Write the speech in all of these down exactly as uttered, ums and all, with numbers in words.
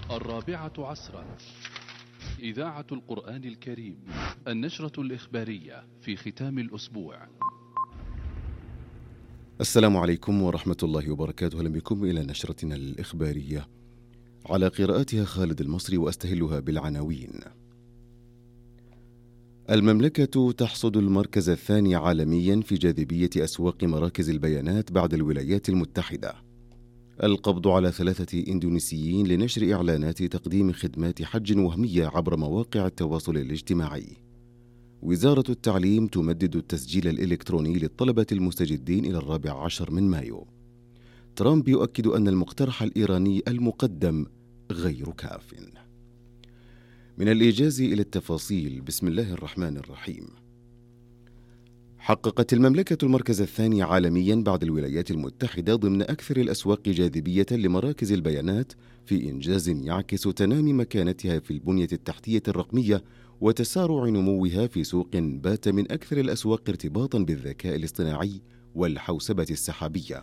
الرابعة عصرا، إذاعة القرآن الكريم، النشرة الإخبارية في ختام الأسبوع. السلام عليكم ورحمة الله وبركاته. أهلا بكم إلى نشرتنا الإخبارية على قراءتها خالد المصري، وأستهلها بالعناوين. المملكة تحصد المركز الثاني عالميا في جاذبية أسواق مراكز البيانات بعد الولايات المتحدة. القبض على ثلاثة إندونيسيين لنشر إعلانات تقديم خدمات حج وهمية عبر مواقع التواصل الاجتماعي. وزارة التعليم تمدد التسجيل الإلكتروني للطلبة المستجدين إلى الرابع عشر من مايو. ترامب يؤكد أن المقترح الإيراني المقدم غير كاف. من الإيجاز إلى التفاصيل. بسم الله الرحمن الرحيم. حققت المملكة المركز الثاني عالميا بعد الولايات المتحدة ضمن أكثر الأسواق جاذبية لمراكز البيانات، في إنجاز يعكس تنامي مكانتها في البنية التحتية الرقمية وتسارع نموها في سوق بات من أكثر الأسواق ارتباطا بالذكاء الاصطناعي والحوسبة السحابية.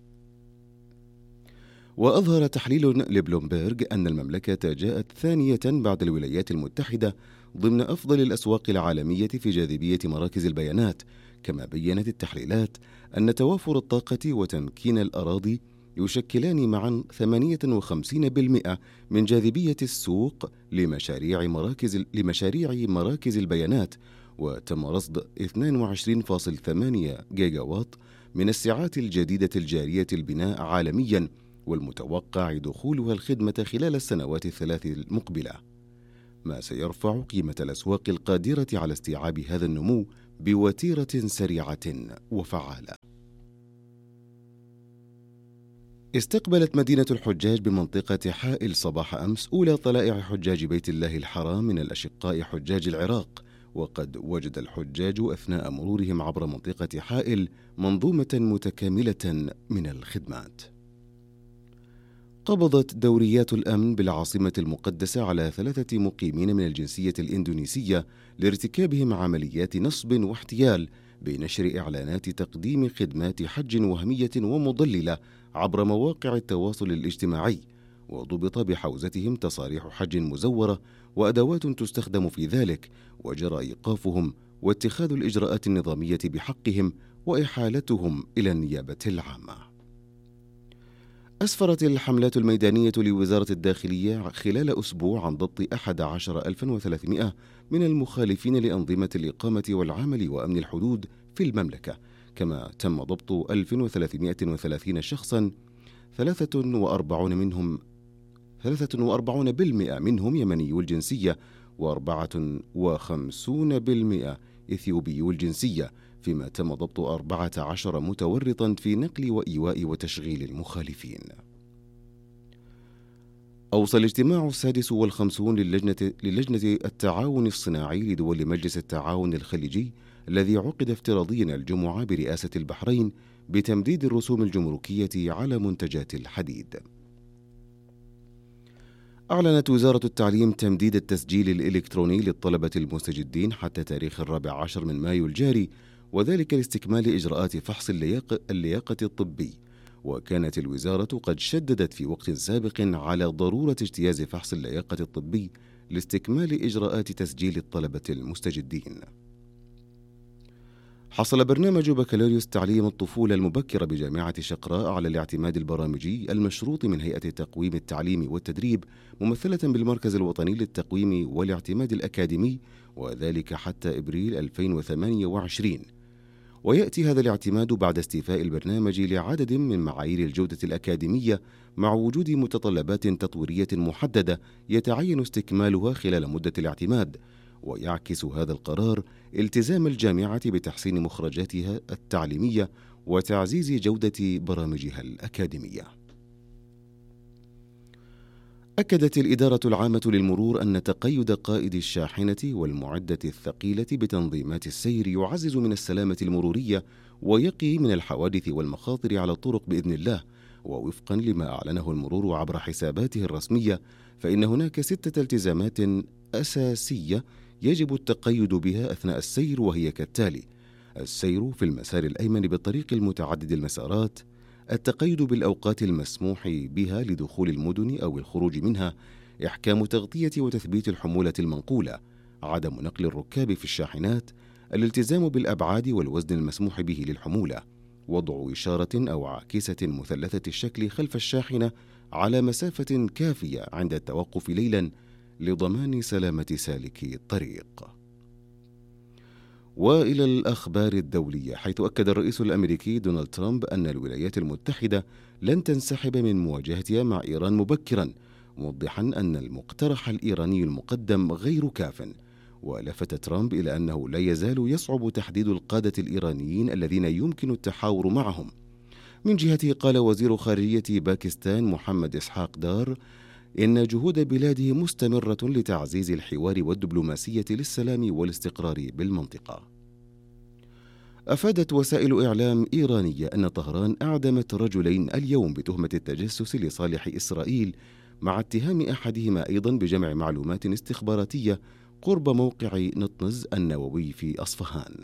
وأظهر تحليل لبلومبيرغ أن المملكة جاءت ثانية بعد الولايات المتحدة ضمن أفضل الأسواق العالمية في جاذبية مراكز البيانات. كما بيّنت التحليلات أن توافر الطاقة وتمكين الأراضي يشكلان معا ثمانية وخمسين بالمئة من جاذبية السوق لمشاريع مراكز لمشاريع مراكز البيانات، وتم رصد اثنين وعشرين فاصلة ثمانية جيجا واط من الساعات الجديدة الجارية البناء عالميا، والمتوقع دخولها الخدمة خلال السنوات الثلاث المقبلة، ما سيرفع قيمة الأسواق القادرة على استيعاب هذا النمو بوتيرة سريعة وفعالة. استقبلت مدينة الحجاج بمنطقة حائل صباح أمس أولى طلائع حجاج بيت الله الحرام من الأشقاء حجاج العراق، وقد وجد الحجاج أثناء مرورهم عبر منطقة حائل منظومة متكاملة من الخدمات. قبضت دوريات الأمن بالعاصمة المقدسة على ثلاثة مقيمين من الجنسية الإندونيسية لارتكابهم عمليات نصب واحتيال بنشر إعلانات تقديم خدمات حج وهمية ومضللة عبر مواقع التواصل الاجتماعي، وضبط بحوزتهم تصاريح حج مزورة وأدوات تستخدم في ذلك، وجرى إيقافهم واتخاذ الإجراءات النظامية بحقهم وإحالتهم إلى النيابة العامة. أسفرت الحملات الميدانية لوزارة الداخلية خلال أسبوع عن ضبط أحد عشر ألفا وثلاثمائة من المخالفين لأنظمة الإقامة والعمل وأمن الحدود في المملكة، كما تم ضبط ألف وثلاثمائة وثلاثين شخصا، ثلاثة وأربعين منهم ثلاثة وأربعين بالمئة منهم يمنيو الجنسية، وأربعة وخمسون بالمئة إثيوبيو الجنسية، فيما تم ضبط أربعة عشر متورطا في نقل وإيواء وتشغيل المخالفين. أوصى الاجتماع السادس والخمسون للجنة, للجنة التعاون الصناعي لدول مجلس التعاون الخليجي الذي عقد افتراضيا الجمعة برئاسة البحرين بتمديد الرسوم الجمركية على منتجات الحديد. أعلنت وزارة التعليم تمديد التسجيل الإلكتروني للطلبة المستجدين حتى تاريخ الرابع عشر من مايو الجاري، وذلك لاستكمال إجراءات فحص اللياقة, اللياقة الطبي. وكانت الوزارة قد شددت في وقت سابق على ضرورة اجتياز فحص اللياقة الطبي لاستكمال إجراءات تسجيل الطلبة المستجدين. حصل برنامج بكالوريوس تعليم الطفولة المبكرة بجامعة شقراء على الاعتماد البرامجي المشروط من هيئة تقويم التعليم والتدريب ممثلة بالمركز الوطني للتقويم والاعتماد الأكاديمي، وذلك حتى إبريل ألفين وثمانية وعشرين. ويأتي هذا الاعتماد بعد استيفاء البرنامج لعدد من معايير الجودة الأكاديمية مع وجود متطلبات تطويرية محددة يتعين استكمالها خلال مدة الاعتماد. ويعكس هذا القرار التزام الجامعة بتحسين مخرجاتها التعليمية وتعزيز جودة برامجها الأكاديمية. أكدت الإدارة العامة للمرور أن تقيد قائد الشاحنة والمعدة الثقيلة بتنظيمات السير يعزز من السلامة المرورية ويقي من الحوادث والمخاطر على الطرق بإذن الله. ووفقا لما أعلنه المرور عبر حساباته الرسمية، فإن هناك ستة التزامات أساسية يجب التقيد بها أثناء السير، وهي كالتالي: السير في المسار الأيمن بالطريق المتعدد المسارات، التقيد بالأوقات المسموح بها لدخول المدن أو الخروج منها، إحكام تغطية وتثبيت الحمولة المنقولة، عدم نقل الركاب في الشاحنات، الالتزام بالأبعاد والوزن المسموح به للحمولة، وضع إشارة أو عاكسة مثلثة الشكل خلف الشاحنة على مسافة كافية عند التوقف ليلا لضمان سلامة سالكي الطريق. وإلى الأخبار الدولية، حيث أكد الرئيس الأمريكي دونالد ترامب أن الولايات المتحدة لن تنسحب من مواجهتها مع إيران مبكرا، موضحا أن المقترح الإيراني المقدم غير كاف. ولفت ترامب إلى أنه لا يزال يصعب تحديد القادة الإيرانيين الذين يمكن التحاور معهم. من جهته قال وزير خارجية باكستان محمد إسحاق دار إن جهود بلاده مستمرة لتعزيز الحوار والدبلوماسية للسلام والاستقرار بالمنطقة. أفادت وسائل إعلام إيرانية أن طهران أعدمت رجلين اليوم بتهمة التجسس لصالح إسرائيل، مع اتهام أحدهما أيضا بجمع معلومات استخباراتية قرب موقع نطنز النووي في أصفهان.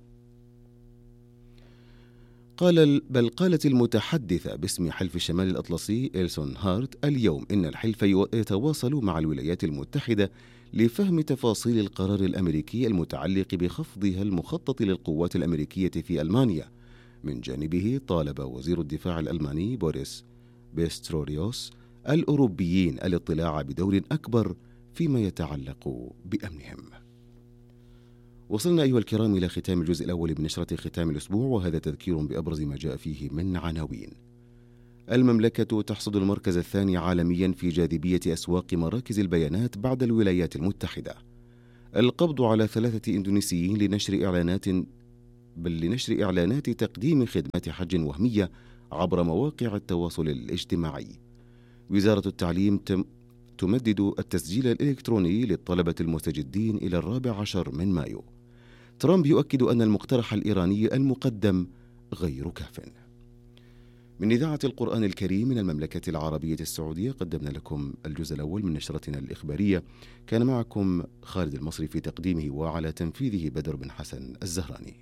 قال بل قالت المتحدثة باسم حلف الشمال الأطلسي إلسون هارت اليوم إن الحلف يتواصل مع الولايات المتحدة لفهم تفاصيل القرار الأمريكي المتعلق بخفضها المخطط للقوات الأمريكية في ألمانيا. من جانبه طالب وزير الدفاع الألماني بوريس بيستروريوس الأوروبيين الاطلاع بدور أكبر فيما يتعلق بأمنهم. وصلنا أيها الكرام إلى ختام الجزء الأول من نشرة ختام الأسبوع، وهذا تذكير بأبرز ما جاء فيه من عناوين. المملكة تحصد المركز الثاني عالميا في جاذبية أسواق مراكز البيانات بعد الولايات المتحدة. القبض على ثلاثة إندونيسيين لنشر إعلانات بل لنشر إعلانات تقديم خدمات حج وهمية عبر مواقع التواصل الاجتماعي. وزارة التعليم تم تمدد التسجيل الإلكتروني للطلبة المستجدين إلى الرابع عشر من مايو. ترامب يؤكد أن المقترح الإيراني المقدم غير كاف. من إذاعة القرآن الكريم من المملكة العربية السعودية قدمنا لكم الجزء الأول من نشرتنا الإخبارية. كان معكم خالد المصري في تقديمه، وعلى تنفيذه بدر بن حسن الزهراني.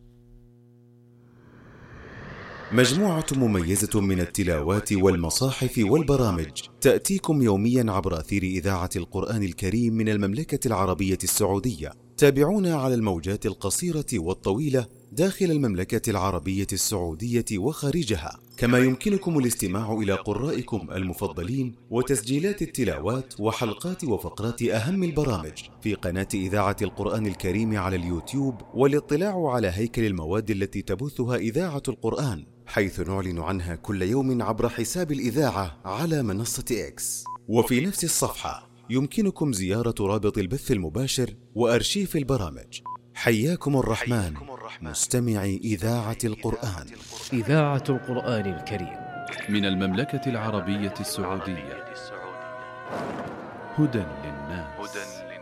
مجموعة مميزة من التلاوات والمصاحف والبرامج تأتيكم يوميا عبر أثير إذاعة القرآن الكريم من المملكة العربية السعودية. تابعونا على الموجات القصيرة والطويلة داخل المملكة العربية السعودية وخارجها، كما يمكنكم الاستماع إلى قرائكم المفضلين وتسجيلات التلاوات وحلقات وفقرات أهم البرامج في قناة إذاعة القرآن الكريم على اليوتيوب، والاطلاع على هيكل المواد التي تبثها إذاعة القرآن، حيث نعلن عنها كل يوم عبر حساب الإذاعة على منصة إكس. وفي نفس الصفحة يمكنكم زيارة رابط البث المباشر وأرشيف البرامج. حياكم الرحمن مستمعي إذاعة القرآن. إذاعة القرآن الكريم من المملكة العربية السعودية. هدى للناس.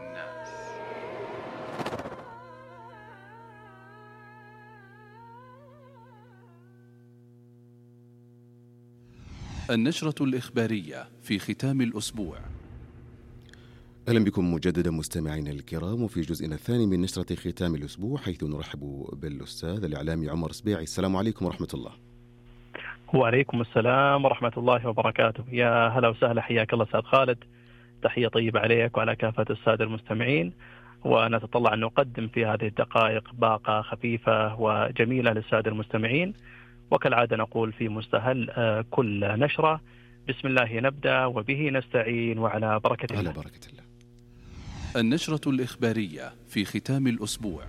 النشرة الإخبارية في ختام الأسبوع. أهلا بكم مجددا مستمعينا الكرام، وفي جزئنا الثاني من نشرة ختام الأسبوع، حيث نرحب بالأستاذ الإعلامي عمر سبيعي. السلام عليكم ورحمة الله. وعليكم السلام ورحمة الله وبركاته. يا هلا وسهلا، حياك الله أستاذ خالد. تحية طيبة عليك وعلى كافة السادة المستمعين، ونتطلع أن نقدم في هذه الدقائق باقة خفيفة وجميلة للسادة المستمعين، وكالعادة نقول في مستهل كل نشرة بسم الله نبدأ وبه نستعين وعلى بركة الله. على بركة الله. النشرة الإخبارية في ختام الأسبوع.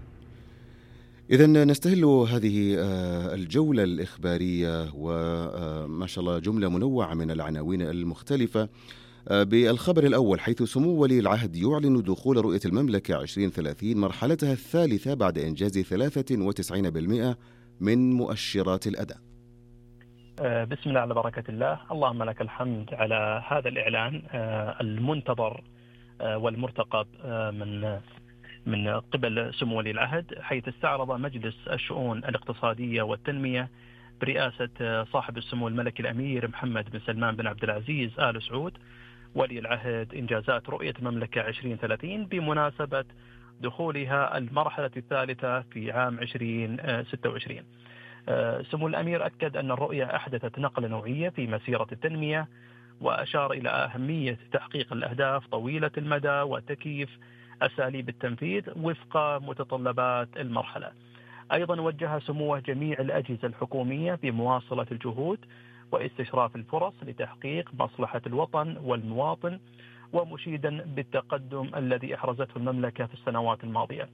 إذن نستهل هذه الجولة الإخبارية وما شاء الله جملة منوعة من العناوين المختلفة بالخبر الأول، حيث سمو ولي العهد يعلن دخول رؤية المملكة عشرين ثلاثين مرحلتها الثالثة بعد إنجاز ثلاثة وتسعين بالمئة من مؤشرات الأداء. بسم الله على بركة الله. اللهم لك الحمد على هذا الإعلان المنتظر والمرتقب من من قبل سمو ولي العهد، حيث استعرض مجلس الشؤون الاقتصادية والتنمية برئاسة صاحب السمو الملكي الأمير محمد بن سلمان بن عبد العزيز آل سعود ولي العهد إنجازات رؤية المملكة عشرين ثلاثين بمناسبة دخولها المرحلة الثالثة في عام عشرين ستة وعشرين. سمو الأمير أكد أن الرؤية أحدثت نقلة نوعية في مسيرة التنمية، وأشار إلى أهمية تحقيق الأهداف طويلة المدى وتكييف أساليب التنفيذ وفق متطلبات المرحلة. أيضا وجه سموه جميع الأجهزة الحكومية بمواصلة الجهود واستشراف الفرص لتحقيق مصلحة الوطن والمواطن، ومشيدا بالتقدم الذي أحرزته المملكة في السنوات الماضية.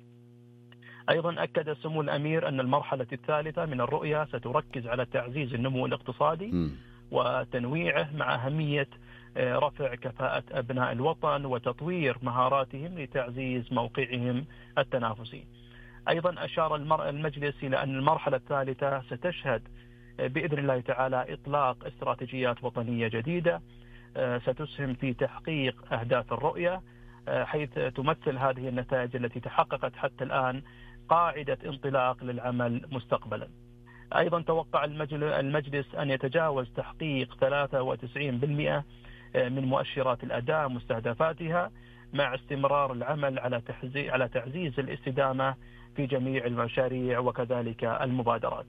أيضا أكد سمو الأمير أن المرحلة الثالثة من الرؤية ستركز على تعزيز النمو الاقتصادي م. وتنويعه، مع أهمية رفع كفاءة أبناء الوطن وتطوير مهاراتهم لتعزيز موقعهم التنافسي. أيضا أشار المجلس إلى أن المرحلة الثالثة ستشهد بإذن الله تعالى إطلاق استراتيجيات وطنية جديدة ستسهم في تحقيق أهداف الرؤية، حيث تمثل هذه النتائج التي تحققت حتى الآن قاعدة انطلاق للعمل مستقبلا. أيضا توقع المجلس أن يتجاوز تحقيق ثلاثة وتسعين بالمئة من مؤشرات الأداء مستهدفاتها، مع استمرار العمل على على تعزيز الاستدامة في جميع المشاريع وكذلك المبادرات.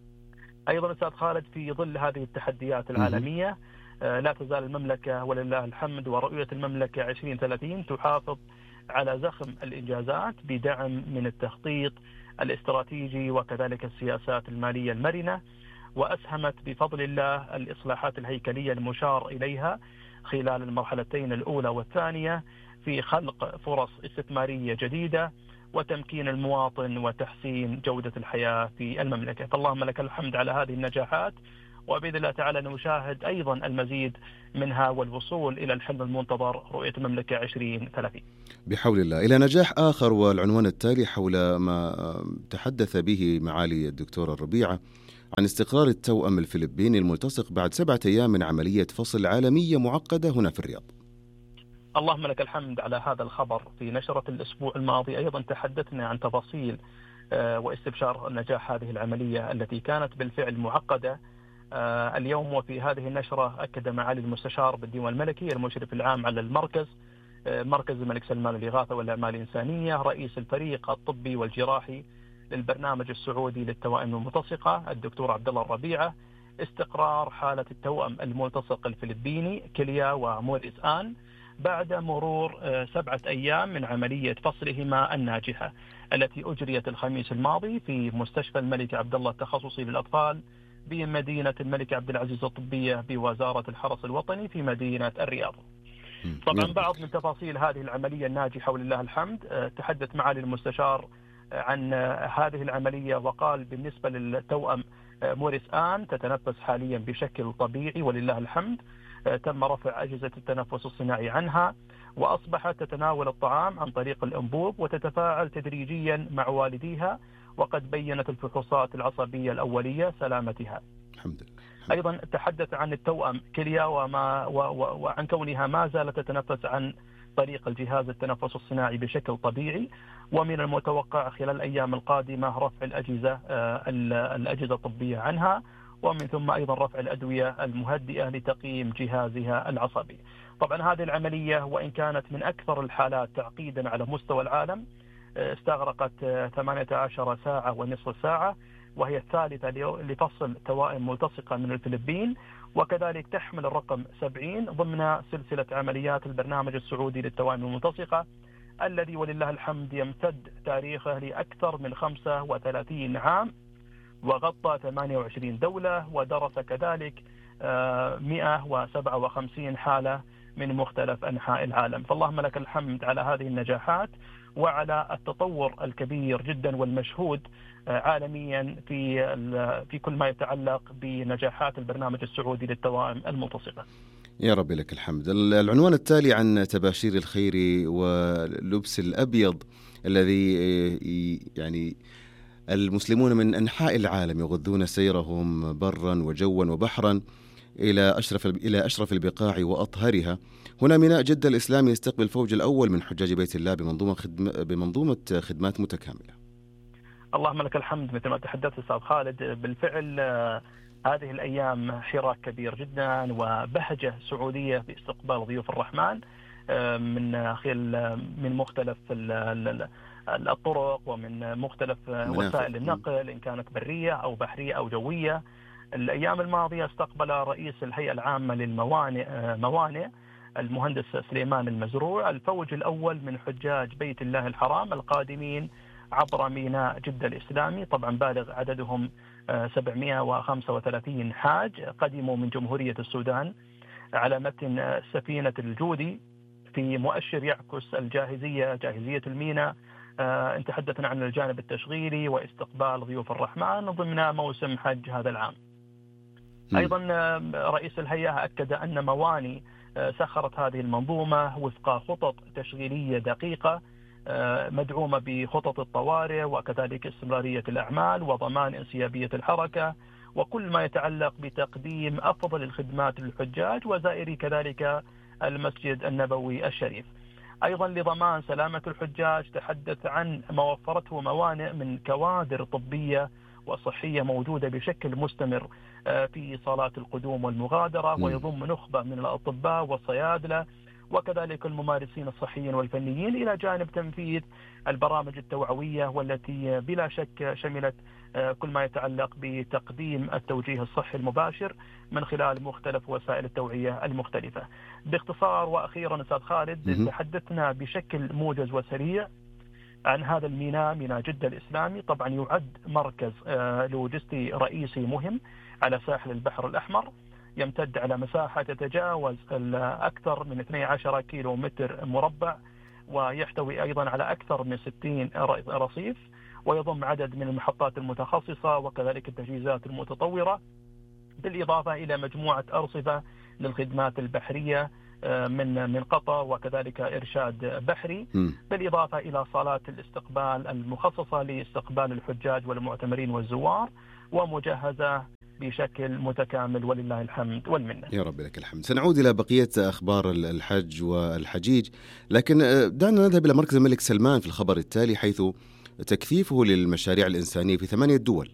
أيضا أستاذ خالد، في ظل هذه التحديات العالمية لا تزال المملكة ولله الحمد ورؤية المملكة عشرين ثلاثين تحافظ على زخم الإنجازات بدعم من التخطيط الاستراتيجي وكذلك السياسات المالية المرنة، وأسهمت بفضل الله الإصلاحات الهيكلية المشار إليها خلال المرحلتين الأولى والثانية في خلق فرص استثمارية جديدة وتمكين المواطن وتحسين جودة الحياة في المملكة. فاللهم لك الحمد على هذه النجاحات، وبإذن الله تعالى نشاهد أيضا المزيد منها والوصول إلى الحلم المنتظر رؤية المملكة عشرين ثلاثين بحول الله. إلى نجاح آخر، والعنوان التالي حول ما تحدث به معالي الدكتور الربيعة عن استقرار التوأم الفلبيني الملتصق بعد سبعة أيام من عملية فصل عالمية معقدة هنا في الرياض. اللهم لك الحمد على هذا الخبر. في نشرة الأسبوع الماضي أيضا تحدثنا عن تفاصيل واستبشار نجاح هذه العملية التي كانت بالفعل معقدة. اليوم وفي هذه النشرة أكد معالي المستشار بالديوان الملكي المشرف العام على المركز مركز الملك سلمان للإغاثة والأعمال الإنسانية رئيس الفريق الطبي والجراحي للبرنامج السعودي للتوائم الملتصقة الدكتور عبد الله الربيعة استقرار حالة التوأم الملتصق الفلبيني كليا وموريس آن بعد مرور سبعة أيام من عملية فصلهما الناجحة التي أجريت الخميس الماضي في مستشفى الملك عبد الله التخصصي للأطفال بمدينة الملك عبد العزيز الطبية بوزارة الحرس الوطني في مدينة الرياض. طبعا بعض من تفاصيل هذه العملية الناجحة ولله الحمد تحدث معالي المستشار عن هذه العملية وقال بالنسبة للتوأم موريس آن تتنفس حاليا بشكل طبيعي ولله الحمد، تم رفع أجهزة التنفس الصناعي عنها وأصبحت تتناول الطعام عن طريق الأنبوب وتتفاعل تدريجيا مع والديها، وقد بيّنت الفحوصات العصبية الأولية سلامتها. الحمد لله. أيضا تحدث عن التوأم كليا وما و و وعن كونها ما زالت تتنفس عن طريق الجهاز التنفس الصناعي بشكل طبيعي، ومن المتوقع خلال الأيام القادمة رفع الأجهزة الأجهزة الطبية عنها، ومن ثم أيضا رفع الأدوية المهدئة لتقييم جهازها العصبي. طبعا هذه العملية وإن كانت من أكثر الحالات تعقيدا على مستوى العالم استغرقت ثمانية عشر ساعة ونصف ساعة، وهي الثالثة لفصل توائم ملتصقة من الفلبين، وكذلك تحمل الرقم سبعين ضمن سلسلة عمليات البرنامج السعودي للتوائم الملتصقة الذي ولله الحمد يمتد تاريخه لأكثر من خمسة وثلاثين عام وغطى ثمانية وعشرين دولة ودرس كذلك مئة وسبعة وخمسين حالة من مختلف أنحاء العالم. فاللهم لك الحمد على هذه النجاحات وعلى التطور الكبير جدا والمشهود عالميا في في كل ما يتعلق بنجاحات البرنامج السعودي للتوائم الملتصقة. يا رب لك الحمد. العنوان التالي عن تباشير الخير ولبس الأبيض الذي يعني المسلمون من أنحاء العالم يغذون سيرهم برا وجوا وبحرا إلى أشرف إلى أشرف البقاع وأطهرها. هنا ميناء جدة الإسلامي يستقبل الفوج الأول من حجاج بيت الله بمنظومة خدم بمنظومة خدمات متكاملة. اللهم لك الحمد. مثل ما تحدثت أستاذ خالد، بالفعل هذه الأيام حراك كبير جدا وبهجة سعودية في استقبال ضيوف الرحمن من خلال من مختلف الطرق ومن مختلف وسائل النقل إن كانت برية أو بحرية أو جوية. الأيام الماضية استقبل رئيس الهيئة العامة للموانئ موانئ المهندس سليمان المزروع الفوج الأول من حجاج بيت الله الحرام القادمين عبر ميناء جدة الإسلامي. طبعا بالغ عددهم سبعمائة وخمسة وثلاثين حاج قدموا من جمهورية السودان على متن سفينة الجودي في مؤشر يعكس الجاهزية جاهزية الميناء. أه تحدثنا عن الجانب التشغيلي واستقبال ضيوف الرحمن ضمن موسم حج هذا العام. م. أيضا رئيس الهيئة أكد أن مواني سخرت هذه المنظومة وفق خطط تشغيلية دقيقة مدعومة بخطط الطوارئ وكذلك استمرارية الأعمال وضمان انسيابية الحركة وكل ما يتعلق بتقديم أفضل الخدمات للحجاج وزائري كذلك المسجد النبوي الشريف. أيضا لضمان سلامة الحجاج تحدث عن ما وفرته موانئ من كوادر طبية وصحية موجودة بشكل مستمر في صالات القدوم والمغادرة ويضم نخبة من الأطباء والصيادلة وكذلك الممارسين الصحيين والفنيين إلى جانب تنفيذ البرامج التوعوية والتي بلا شك شملت كل ما يتعلق بتقديم التوجيه الصحي المباشر من خلال مختلف وسائل التوعية المختلفة. باختصار وأخيرا أستاذ خالد تحدثنا بشكل موجز وسريع عن هذا الميناء ميناء جدة الإسلامي. طبعا يعد مركز لوجستي رئيسي مهم على ساحل البحر الأحمر يمتد على مساحة تتجاوز أكثر من اثني عشر كيلو متر مربع ويحتوي أيضا على أكثر من ستين رصيف ويضم عدد من المحطات المتخصصة وكذلك التجهيزات المتطورة بالإضافة إلى مجموعة أرصفة للخدمات البحرية من من قطر وكذلك إرشاد بحري بالإضافة إلى صالات الاستقبال المخصصة لاستقبال الحجاج والمعتمرين والزوار ومجهزة بشكل متكامل ولله الحمد والمنة. يا رب لك الحمد. سنعود إلى بقية أخبار الحج والحجيج، لكن دعنا نذهب إلى مركز الملك سلمان في الخبر التالي حيث تكثيفه للمشاريع الإنسانية في ثمانية دول.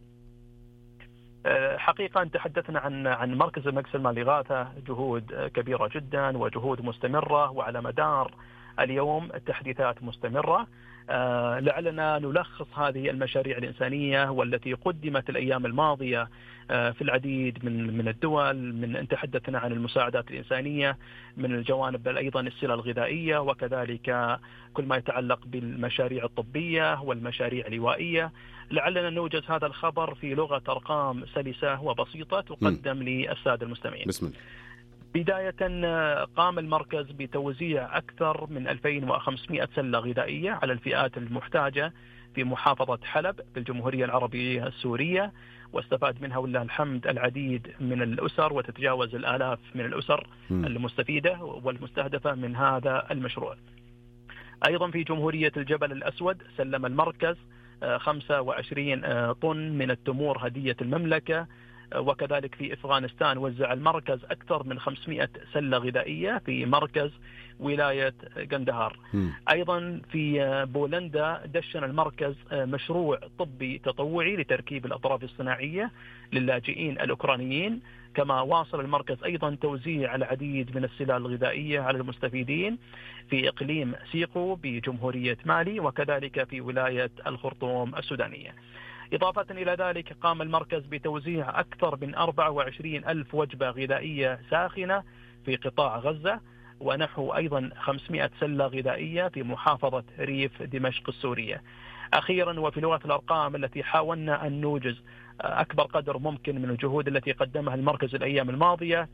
حقيقة تحدثنا عن عن مركز الملك سلمان لإغاثة جهود كبيرة جدا وجهود مستمرة وعلى مدار اليوم التحديثات مستمرة. آه لعلنا نلخص هذه المشاريع الإنسانية والتي قدمت الأيام الماضية آه في العديد من من الدول. من تحدثنا عن المساعدات الإنسانية من الجوانب أيضا السلة الغذائية وكذلك كل ما يتعلق بالمشاريع الطبية والمشاريع الإيوائية. لعلنا نوجز هذا الخبر في لغة أرقام سلسة وبسيطة تقدم م. للسادة المستمعين. بسم الله. بداية قام المركز بتوزيع أكثر من ألفين وخمسمائة سلة غذائية على الفئات المحتاجة في محافظة حلب بالجمهورية العربية السورية واستفاد منها ولله الحمد العديد من الأسر وتتجاوز الآلاف من الأسر م. المستفيدة والمستهدفة من هذا المشروع. أيضا في جمهورية الجبل الأسود سلم المركز خمسة وعشرين طن من التمور هدية المملكة وكذلك في أفغانستان وزع المركز أكثر من خمسمائة سلة غذائية في مركز ولاية قندهار. م. أيضا في بولندا دشن المركز مشروع طبي تطوعي لتركيب الأطراف الصناعية للاجئين الأوكرانيين. كما واصل المركز أيضا توزيع العديد من السلال الغذائية على المستفيدين في إقليم سيقو بجمهورية مالي وكذلك في ولاية الخرطوم السودانية. إضافة إلى ذلك قام المركز بتوزيع أكثر من أربعة وعشرين ألف وجبة غذائية ساخنة في قطاع غزة ونحو أيضا خمسمائة سلة غذائية في محافظة ريف دمشق السورية. أخيرا وفي لغة الأرقام التي حاولنا أن نوجز أكبر قدر ممكن من الجهود التي قدمها المركز الأيام الماضية،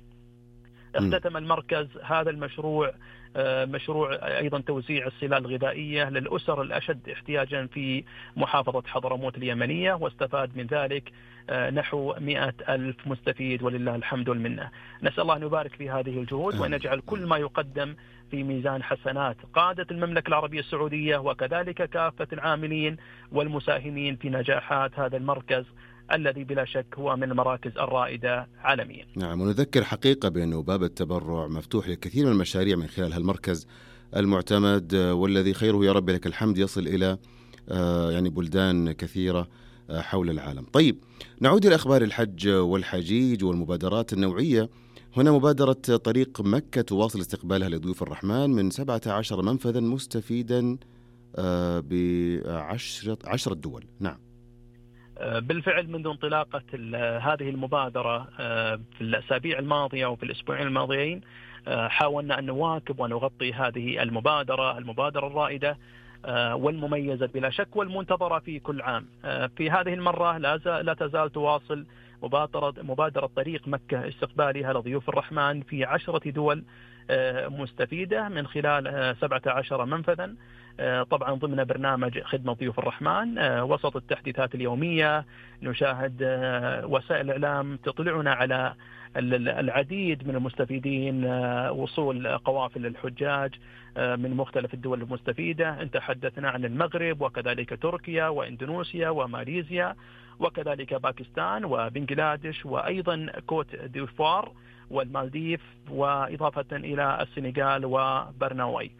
اختتم المركز هذا المشروع مشروع أيضا توزيع السلال الغذائية للأسر الأشد احتياجا في محافظة حضرموت اليمنية واستفاد من ذلك نحو مئة ألف مستفيد ولله الحمد والمنة. نسأل الله أن يبارك في هذه الجهود وأن يجعل كل ما يقدم في ميزان حسنات قادة المملكة العربية السعودية وكذلك كافة العاملين والمساهمين في نجاحات هذا المركز الذي بلا شك هو من المراكز الرائدة عالميا. نعم، ونذكر حقيقة بأنه باب التبرع مفتوح لكثير من المشاريع من خلال هالمركز المعتمد والذي خيره يا رب لك الحمد يصل إلى يعني بلدان كثيرة حول العالم. طيب نعود إلى أخبار الحج والحجيج والمبادرات النوعية. هنا مبادرة طريق مكة تواصل استقبالها لضيوف الرحمن من سبعة عشر منفذا مستفيدا بعشرة عشرة دول. نعم. بالفعل منذ انطلاقة هذه المبادرة في الأسابيع الماضية وفي الأسبوعين الماضيين حاولنا أن نواكب ونغطي هذه المبادرة المبادرة الرائدة والمميزة بلا شك والمنتظرة في كل عام. في هذه المرة لا تزال تواصل مبادرة مبادرة طريق مكة استقبالها لضيوف الرحمن في عشرة دول مستفيدة من خلال سبعة عشر منفذا، طبعا ضمن برنامج خدمة ضيوف الرحمن. وسط التحديثات اليومية نشاهد وسائل الإعلام تطلعنا على العديد من المستفيدين، وصول قوافل الحجاج من مختلف الدول المستفيدة. إن تحدثنا عن المغرب وكذلك تركيا وإندونيسيا وماليزيا وكذلك باكستان وبنغلاديش وأيضا كوت ديفوار والمالديف، وإضافة إلى السنغال وبرناوي.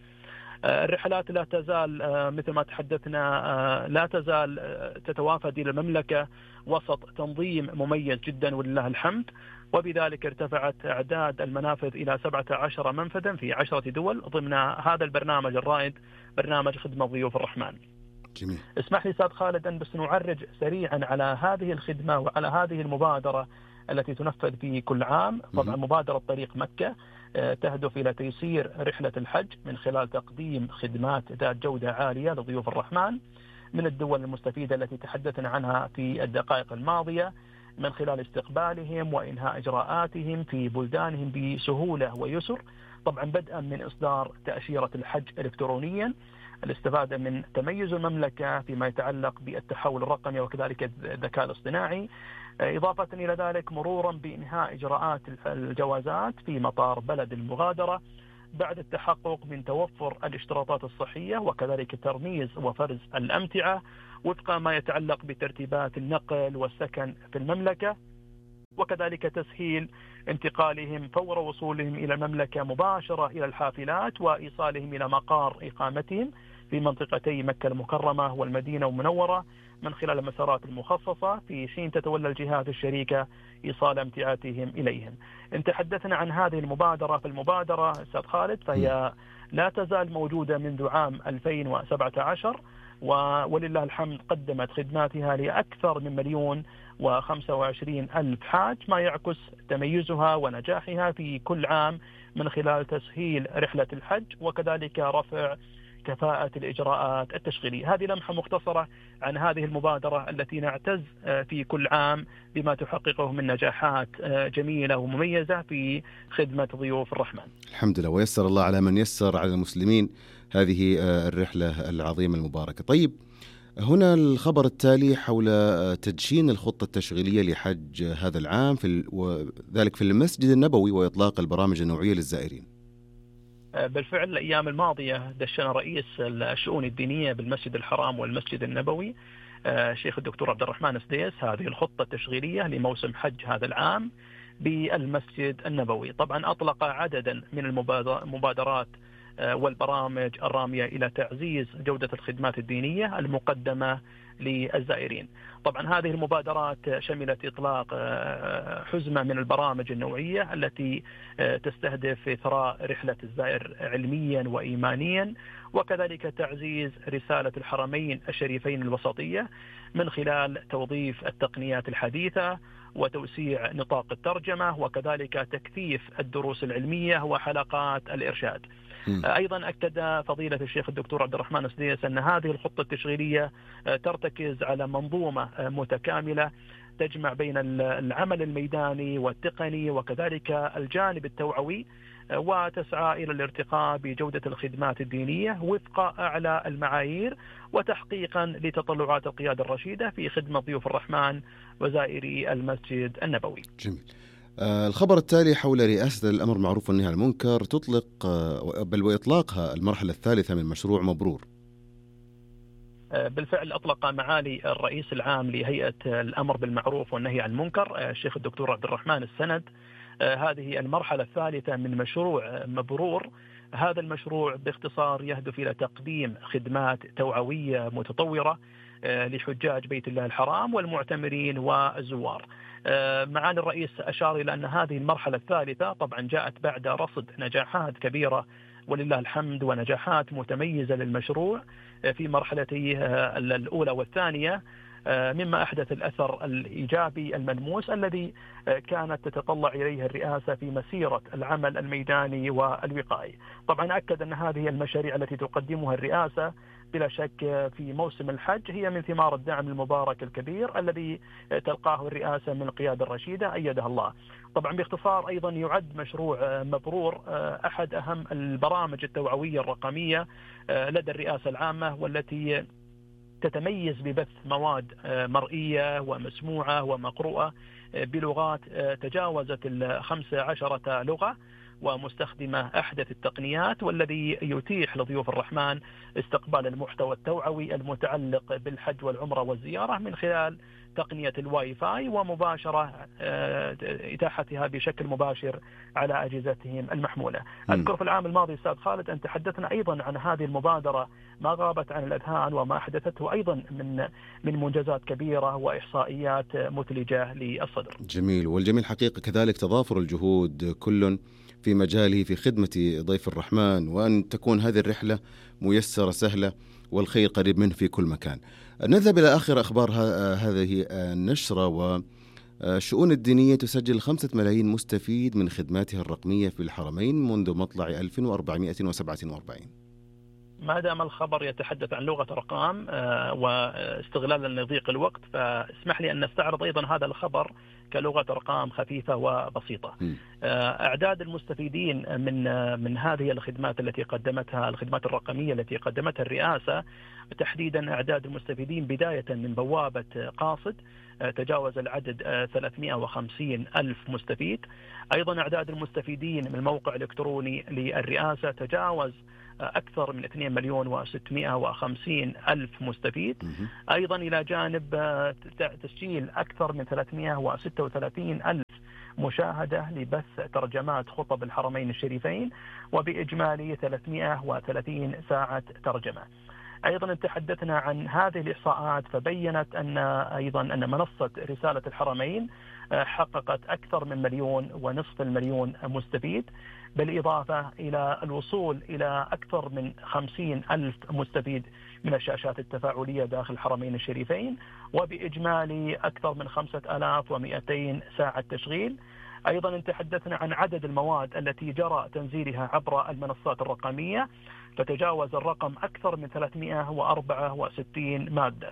الرحلات لا تزال مثل ما تحدثنا لا تزال تتوافد إلى المملكة وسط تنظيم مميز جدا ولله الحمد، وبذلك ارتفعت أعداد المنافذ إلى سبعة عشر منفذا في عشرة دول ضمن هذا البرنامج الرائد، برنامج خدمة ضيوف الرحمن. جميل. اسمح لي سيد خالد أن بس نعرج سريعا على هذه الخدمة وعلى هذه المبادرة التي تنفذ في كل عام. طبعا مبادرة طريق مكة تهدف إلى تيسير رحلة الحج من خلال تقديم خدمات ذات جودة عالية لضيوف الرحمن من الدول المستفيدة التي تحدثنا عنها في الدقائق الماضية، من خلال استقبالهم وإنهاء إجراءاتهم في بلدانهم بسهولة ويسر، طبعا بدءا من إصدار تأشيرة الحج إلكترونيا، الاستفادة من تميز المملكة فيما يتعلق بالتحول الرقمي وكذلك الذكاء الاصطناعي، إضافة إلى ذلك مرورا بإنهاء إجراءات الجوازات في مطار بلد المغادرة بعد التحقق من توفر الاشتراطات الصحية وكذلك ترميز وفرز الأمتعة وفق ما يتعلق بترتيبات النقل والسكن في المملكة، وكذلك تسهيل انتقالهم فور وصولهم إلى المملكة مباشرة إلى الحافلات وإيصالهم إلى مقار إقامتهم في منطقتي مكة المكرمة والمدينة المنورة من خلال المسارات المخصصة، في حين تتولى الجهات الشريكة إيصال أمتعتهم إليهم. إن تحدثنا عن هذه المبادرة، فالمبادرة أستاذ خالد فهي لا تزال موجودة منذ عام ألفين وسبعة عشر، ولله الحمد قدمت خدماتها لأكثر من مليون وخمسة وعشرين ألف حاج، ما يعكس تميزها ونجاحها في كل عام من خلال تسهيل رحلة الحج وكذلك رفع كفاءة الإجراءات التشغيلية. هذه لمحة مختصرة عن هذه المبادرة التي نعتز في كل عام بما تحققه من نجاحات جميلة ومميزة في خدمة ضيوف الرحمن. الحمد لله، ويسر الله على من يسر على المسلمين هذه الرحلة العظيمة المباركة. طيب، هنا الخبر التالي حول تدشين الخطة التشغيلية لحج هذا العام في وذلك في المسجد النبوي وإطلاق البرامج النوعية للزائرين. بالفعل الأيام الماضية دشن رئيس الشؤون الدينية بالمسجد الحرام والمسجد النبوي الشيخ الدكتور عبد الرحمن السديس هذه الخطة التشغيلية لموسم حج هذا العام بالمسجد النبوي. طبعا أطلق عددا من المبادرات والبرامج الرامية إلى تعزيز جودة الخدمات الدينية المقدمة للزائرين. طبعا هذه المبادرات شملت إطلاق حزمة من البرامج النوعية التي تستهدف إثراء رحلة الزائر علميا وإيمانيا، وكذلك تعزيز رسالة الحرمين الشريفين الوسطية من خلال توظيف التقنيات الحديثة وتوسيع نطاق الترجمة وكذلك تكثيف الدروس العلمية وحلقات الإرشاد. أيضا أكد فضيلة الشيخ الدكتور عبد الرحمن السديس أن هذه الخطة التشغيلية ترتكز على منظومة متكاملة تجمع بين العمل الميداني والتقني وكذلك الجانب التوعوي، وتسعى إلى الارتقاء بجودة الخدمات الدينية وفق أعلى المعايير وتحقيقا لتطلعات القيادة الرشيدة في خدمة ضيوف الرحمن وزائري المسجد النبوي. جميل. آه الخبر التالي حول رئاسة الأمر معروف والنهي عن المنكر تطلق آه بل وإطلاقها المرحلة الثالثة من مشروع مبرور. آه بالفعل أطلق معالي الرئيس العام لهيئة الأمر بالمعروف والنهي عن المنكر آه الشيخ الدكتور عبد الرحمن السند آه هذه المرحلة الثالثة من مشروع مبرور. هذا المشروع باختصار يهدف إلى تقديم خدمات توعوية متطورة آه لحجاج بيت الله الحرام والمعتمرين والزوار. معالي الرئيس أشار إلى أن هذه المرحلة الثالثة طبعا جاءت بعد رصد نجاحات كبيرة ولله الحمد ونجاحات متميزة للمشروع في مرحلته الأولى والثانية، مما أحدث الأثر الإيجابي الملموس الذي كانت تتطلع إليه الرئاسة في مسيرة العمل الميداني والوقائي. طبعا أكد أن هذه المشاريع التي تقدمها الرئاسة بلا شك في موسم الحج هي من ثمار الدعم المبارك الكبير الذي تلقاه الرئاسة من القيادة الرشيدة أيدها الله. طبعا باختصار أيضا يعد مشروع مبرور أحد أهم البرامج التوعوية الرقمية لدى الرئاسة العامة، والتي تتميز ببث مواد مرئية ومسموعة ومقروءة بلغات تجاوزت الخمسة عشرة لغة ومستخدمة أحدث التقنيات، والذي يتيح لضيوف الرحمن استقبال المحتوى التوعوي المتعلق بالحج والعمرة والزيارة من خلال تقنية الواي فاي ومباشرة إتاحتها بشكل مباشر على أجهزتهم المحمولة. أذكر في العام الماضي أستاذ خالد أن تحدثنا أيضا عن هذه المبادرة ما غابت عن الأذهان وما أحدثته أيضا من من منجزات كبيرة وإحصائيات مثلجة للصدر. جميل. والجميل حقيقة كذلك تضافر الجهود كل في مجاله في خدمة ضيف الرحمن، وأن تكون هذه الرحلة ميسرة سهلة والخير قريب منه في كل مكان. نذهب إلى آخر أخبار هذه النشرة. وشؤون الدينية تسجل خمسة ملايين مستفيد من خدماتها الرقمية في الحرمين منذ مطلع ألف وأربعمائة وسبعة وأربعين. ما دام الخبر يتحدث عن لغة أرقام واستغلالا لضيق الوقت، فاسمح لي أن نستعرض أيضا هذا الخبر كلغة أرقام خفيفة وبسيطة. م. أعداد المستفيدين من من هذه الخدمات التي قدمتها الخدمات الرقمية التي قدمتها الرئاسة، تحديدا أعداد المستفيدين بداية من بوابة قاصد تجاوز العدد ثلاثمائة وخمسين ألف مستفيد. أيضا أعداد المستفيدين من الموقع الإلكتروني للرئاسة تجاوز أكثر من اثنين مليون وستمائة وخمسين ألف مستفيد. أيضا إلى جانب تسجيل أكثر من ثلاثمائة وستة وثلاثين ألف مشاهدة لبث ترجمات خطب الحرمين الشريفين، وبإجمالي ثلاثمائة وثلاثين ساعة ترجمة. أيضا تحدثنا عن هذه الإحصاءات فبينت أن أيضا أن منصة رسالة الحرمين حققت أكثر من مليون ونصف المليون مستفيد، بالإضافة إلى الوصول إلى أكثر من خمسين ألف مستفيد من الشاشات التفاعلية داخل الحرمين الشريفين، وبإجمالي أكثر من خمسة آلاف ومئتين ساعة تشغيل. أيضا تحدثنا عن عدد المواد التي جرى تنزيلها عبر المنصات الرقمية، فتجاوز الرقم أكثر من ثلاثمائة وأربعة وستين مادة.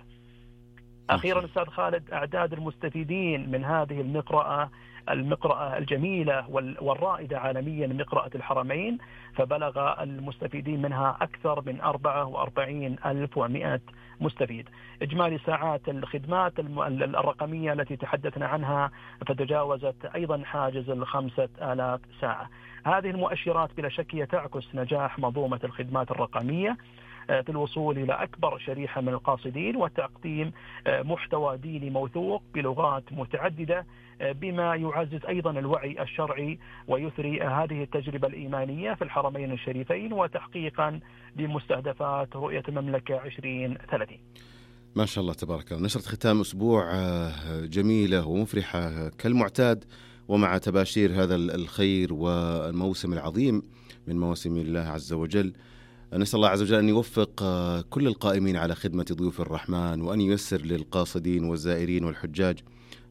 أخيرا أستاذ خالد، أعداد المستفيدين من هذه المقرأة المقرأة الجميلة والرائدة عالميا مقرأة الحرمين، فبلغ المستفيدين منها أكثر من أربعة وأربعين ألف ومئة مستفيد. إجمالي ساعات الخدمات الرقمية التي تحدثنا عنها فتجاوزت أيضا حاجز الخمسة آلاف ساعة. هذه المؤشرات بلا شك تعكس نجاح منظومة الخدمات الرقمية في الوصول إلى أكبر شريحة من القاصدين وتقديم محتوى ديني موثوق بلغات متعددة، بما يعزز أيضا الوعي الشرعي ويثري هذه التجربة الإيمانية في الحرمين الشريفين، وتحقيقا لمستهدفات رؤية المملكة عشرين ثلاثين. ما شاء الله تبارك الله. نشرة ختام أسبوع جميلة ومفرحة كالمعتاد، ومع تباشير هذا الخير والموسم العظيم من مواسم الله عز وجل. نسأل الله عز وجل أن يوفق كل القائمين على خدمة ضيوف الرحمن، وأن ييسر للقاصدين والزائرين والحجاج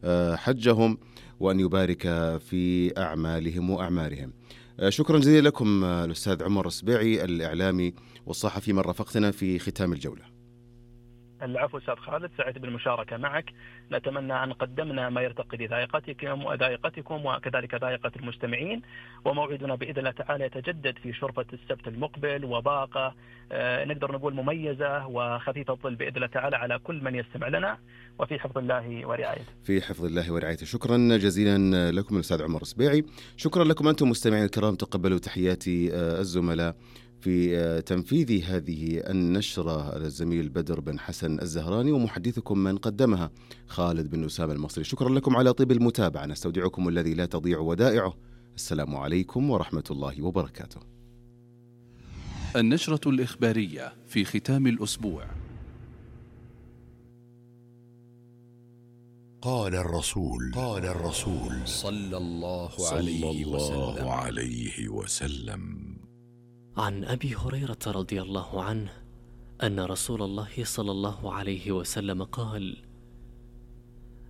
حجهم، وأن يبارك في أعمالهم وأعمارهم. شكرا جزيلا لكم الأستاذ عمر السبيعي الإعلامي والصحفي من رافقتنا في ختام الجولة. العفو أستاذ خالد، سعيد بالمشاركة معك. نتمنى أن قدمنا ما يرتقي لذائقتكم وذائقتكم وكذلك ذائقة المستمعين، وموعدنا بإذن الله تعالى يتجدد في شرفة السبت المقبل، وباقة آه نقدر نقول مميزة وخفيفة الظل بإذن الله تعالى على كل من يستمع لنا، وفي حفظ الله ورعايته. في حفظ الله ورعايته. شكرا جزيلا لكم الأستاذ عمر السبيعي. شكرا لكم أنتم مستمعين الكرام، تقبلوا تحياتي آه الزملاء في تنفيذ هذه النشرة الزميل بدر بن حسن الزهراني، ومحدثكم من قدمها خالد بن أسامة المصري. شكرا لكم على طيب المتابعة، نستودعكم الذي لا تضيع ودائعه. السلام عليكم ورحمة الله وبركاته. النشرة الإخبارية في ختام الأسبوع. قال الرسول قال الرسول صلى الله عليه وسلم, عليه وسلم عن أبي هريرة رضي الله عنه أن رسول الله صلى الله عليه وسلم قال: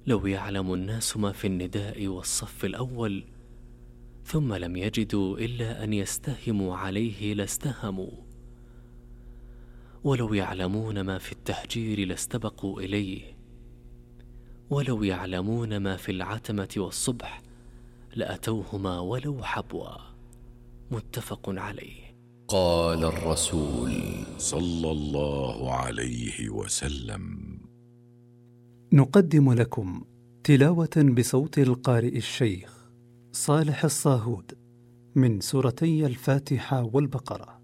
لو يعلم الناس ما في النداء والصف الأول ثم لم يجدوا إلا أن يستهموا عليه لاستهموا، ولو يعلمون ما في التهجير لاستبقوا إليه، ولو يعلمون ما في العتمة والصبح لأتوهما ولو حبوا. متفق عليه. قال الرسول صلى الله عليه وسلم: نقدم لكم تلاوة بصوت القارئ الشيخ صالح الصاهود من سورتي الفاتحة والبقرة.